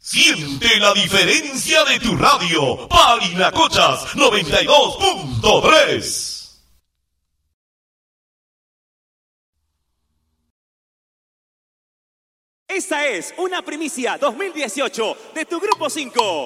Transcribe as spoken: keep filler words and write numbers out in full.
Siente la diferencia de tu radio. Parinacochas noventa y dos punto tres. Esta es una primicia dos mil dieciocho de tu Grupo cinco.